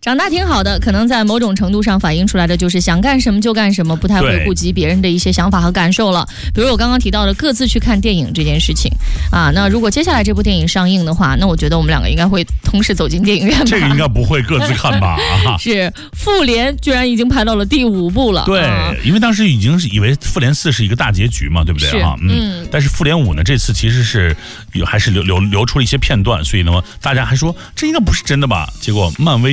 长大挺好的，可能在某种程度上反映出来的就是想干什么就干什么，不太会顾及别人的一些想法和感受了。比如我刚刚提到的各自去看电影这件事情啊，那如果接下来这部电影上映的话，那我觉得我们两个应该会同时走进电影院吧。 这个应该不会各自看吧？ 是复联居然已经排到了第5部了。 对，因为当时已经是以为复联4是一个大结局嘛，对不对啊？但是复联5呢，这次其实是还是流出了一些片段，所以呢，大家还说这应该不是真的吧？结果漫威